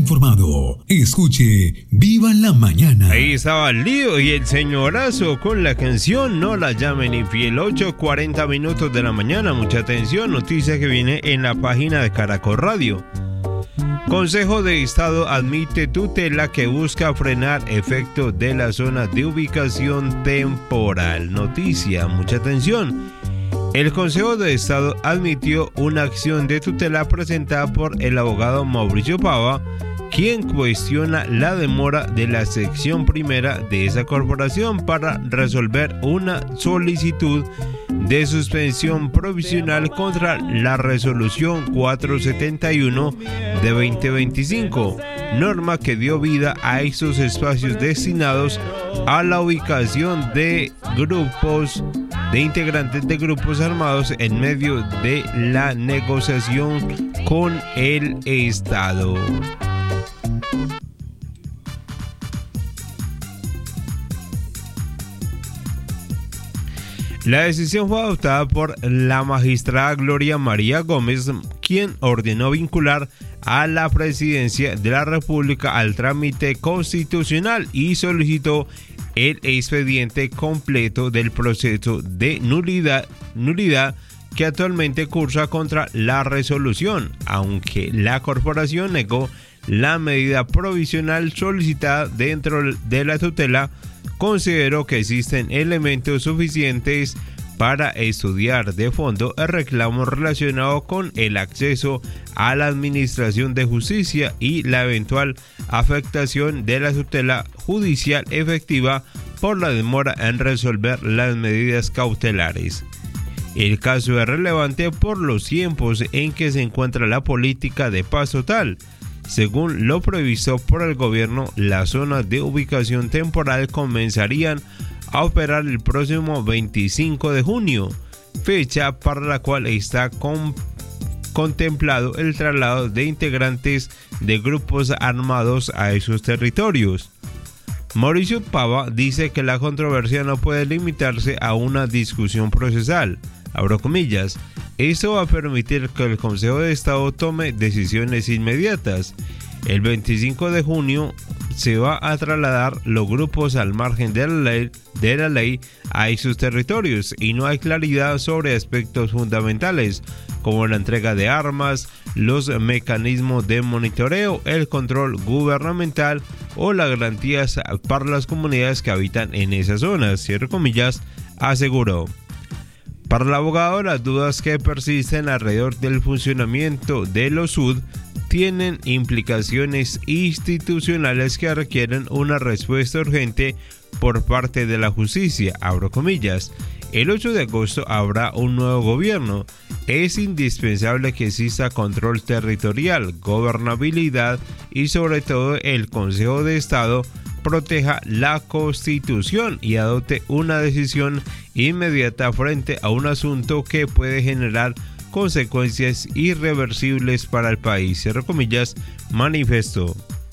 informado. Escuche Viva la Mañana. Ahí estaba Lío y el señorazo con la canción No la llamen infiel. 8:40 minutos de la mañana. Mucha atención, noticia que viene en la página de Caracol Radio. Consejo de Estado admite tutela que busca frenar efecto de la zona de ubicación temporal. Noticia, mucha atención. El Consejo de Estado admitió una acción de tutela presentada por el abogado Mauricio Pava, quien cuestiona la demora de la sección primera de esa corporación para resolver una solicitud de suspensión provisional contra la resolución 471 de 2025, norma que dio vida a esos espacios destinados a la ubicación de grupos de integrantes de grupos armados en medio de la negociación con el Estado. La decisión fue adoptada por la magistrada Gloria María Gómez, quien ordenó vincular a la presidencia de la República al trámite constitucional y solicitó el expediente completo del proceso de nulidad que actualmente cursa contra la resolución, aunque la corporación negó la medida provisional solicitada dentro de la tutela. Consideró que existen elementos suficientes para estudiar de fondo el reclamo relacionado con el acceso a la administración de justicia y la eventual afectación de la tutela judicial efectiva por la demora en resolver las medidas cautelares. El caso es relevante por los tiempos en que se encuentra la política de paz total. Según lo previsto por el gobierno, las zonas de ubicación temporal comenzarían a operar el próximo 25 de junio, fecha para la cual está contemplado el traslado de integrantes de grupos armados a esos territorios. Mauricio Pava dice que la controversia no puede limitarse a una discusión procesal. Abro comillas, eso va a permitir que el Consejo de Estado tome decisiones inmediatas. El 25 de junio se va a trasladar los grupos al margen de la ley a esos territorios y no hay claridad sobre aspectos fundamentales como la entrega de armas, los mecanismos de monitoreo, el control gubernamental o las garantías para las comunidades que habitan en esas zonas, cierro comillas, aseguró. Para el abogado, las dudas que persisten alrededor del funcionamiento de los SUD tienen implicaciones institucionales que requieren una respuesta urgente por parte de la justicia. Abro comillas. El 8 de agosto habrá un nuevo gobierno. Es indispensable que exista control territorial, gobernabilidad y sobre todo el Consejo de Estado proteja la Constitución y adopte una decisión inmediata frente a un asunto que puede generar consecuencias irreversibles para el país. Cierro comillas, manifestó.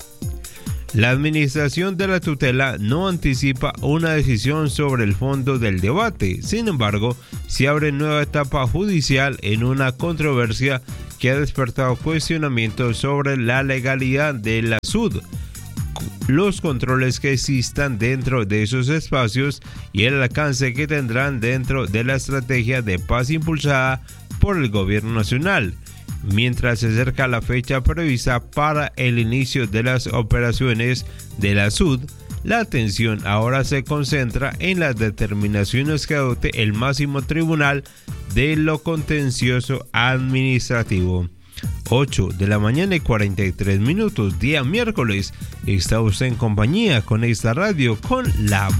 La administración de la tutela no anticipa una decisión sobre el fondo del debate. Sin embargo, se abre nueva etapa judicial en una controversia que ha despertado cuestionamientos sobre la legalidad de la SUD, los controles que existan dentro de esos espacios y el alcance que tendrán dentro de la estrategia de paz impulsada por el gobierno nacional. Mientras se acerca la fecha prevista para el inicio de las operaciones de la SUD, la atención ahora se concentra en las determinaciones que adopte el máximo tribunal de lo contencioso administrativo. 8 de la mañana y 43 minutos, día miércoles. Está usted en compañía con esta radio, con la